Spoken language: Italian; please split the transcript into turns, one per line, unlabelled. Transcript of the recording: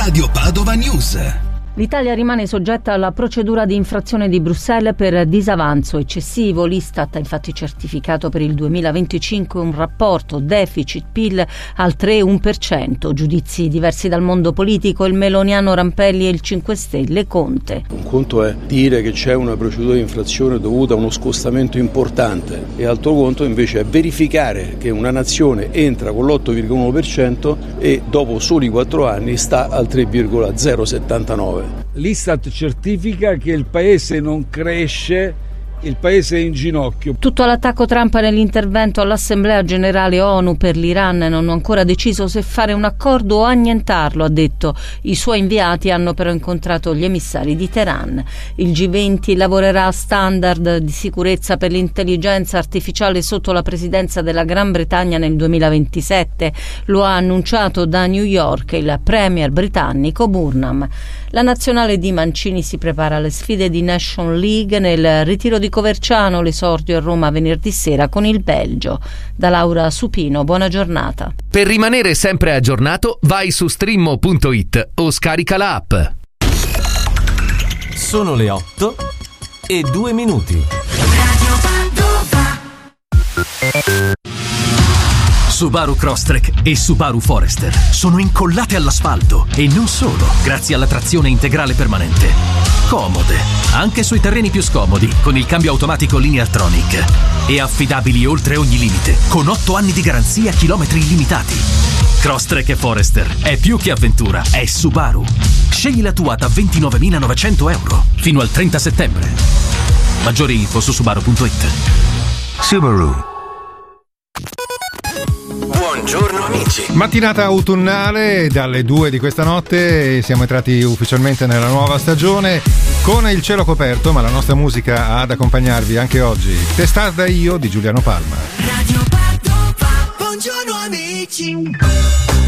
Radio Padova News.
L'Italia rimane soggetta alla procedura di infrazione di Bruxelles per disavanzo eccessivo. L'Istat ha infatti certificato per il 2025 un rapporto deficit-PIL al 3,1%. Giudizi diversi dal mondo politico, il meloniano Rampelli e il 5 Stelle Conte.
Un conto è dire che c'è una procedura di infrazione dovuta a uno scostamento importante e altro conto invece è verificare che una nazione entra con l'8,1% e dopo soli 4 anni sta al 3,079%.
L'Istat certifica che il paese non cresce, il paese è in ginocchio.
Tutto all'attacco Trump nell'intervento all'Assemblea Generale ONU per l'Iran. Non hanno ancora deciso se fare un accordo o annientarlo, ha detto. I suoi inviati hanno però incontrato gli emissari di Teheran. Il G20 lavorerà a standard di sicurezza per l'intelligenza artificiale sotto la presidenza della Gran Bretagna nel 2027. Lo ha annunciato da New York il premier britannico Burnham. La nazionale di Mancini si prepara alle sfide di Nation League. Nel ritiro di Coverciano l'esordio a Roma venerdì sera con il Belgio. Da Laura Supino, buona giornata.
Per rimanere sempre aggiornato vai su streammo.it o scarica la app.
Sono le 8:02. Subaru Crosstrek e Subaru Forester sono incollate all'asfalto e non solo, grazie alla trazione integrale permanente. Comode, anche sui terreni più scomodi, con il cambio automatico Lineartronic. E affidabili oltre ogni limite, con 8 anni di garanzia, chilometri illimitati. Crosstrek e Forester è più che avventura, è Subaru. Scegli la tua da 29.900 euro fino al 30 settembre. Maggiori info su subaru.it.
Subaru.
Buongiorno amici.
Mattinata autunnale, dalle 2 di questa notte siamo entrati ufficialmente nella nuova stagione con il cielo coperto, ma la nostra musica ha ad accompagnarvi anche oggi. Testarda io di Giuliano Palma.
Radio Padova, buongiorno amici.